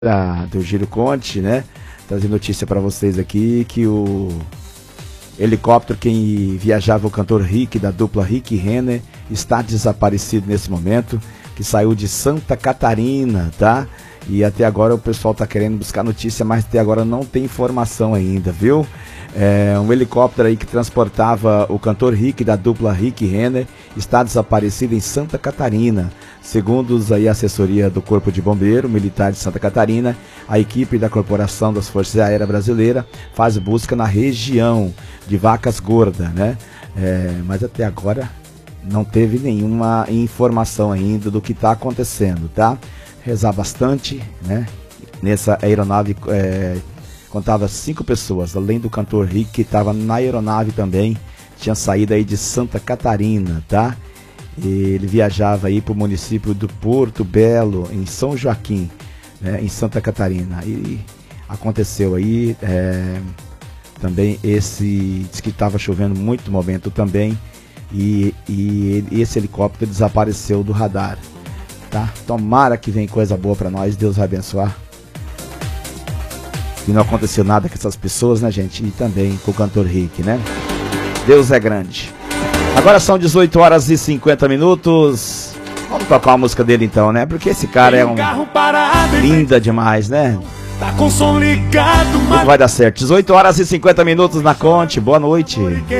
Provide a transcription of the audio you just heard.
do Giro Conte, né? Trazer notícia para vocês aqui que o helicóptero que viajava o cantor Rick, da dupla Rick e Renner, está desaparecido nesse momento, que saiu de Santa Catarina, tá? E até agora o pessoal tá querendo buscar notícia, mas até agora não tem informação ainda, viu? Um helicóptero aí que transportava o cantor Rick, da dupla Rick e Renner, está desaparecido em Santa Catarina. Segundo aí a assessoria do Corpo de Bombeiro Militar de Santa Catarina, a equipe da Corporação das Forças Aéreas Brasileiras faz busca na região de Vacas Gordas, né? Mas até agora não teve nenhuma informação ainda do que está acontecendo, tá? Rezar bastante, né? Nessa aeronave contava 5 pessoas, além do cantor Rick, que estava na aeronave também, tinha saído aí de Santa Catarina, tá? E ele viajava aí para o município do Porto Belo, em São Joaquim, né, em Santa Catarina. E aconteceu aí também diz que estava chovendo muito no momento também, e esse helicóptero desapareceu do radar, tá? Tomara que venha coisa boa para nós, Deus vai abençoar. E não aconteceu nada com essas pessoas, né, gente? E também com o cantor Rick, né? Deus é grande. Agora são 18 horas e 50 minutos. Vamos tocar a música dele então, né? Porque esse cara é linda demais, né? Tá com som ligado, mas vai dar certo. 18 horas e 50 minutos na Conte. Boa noite.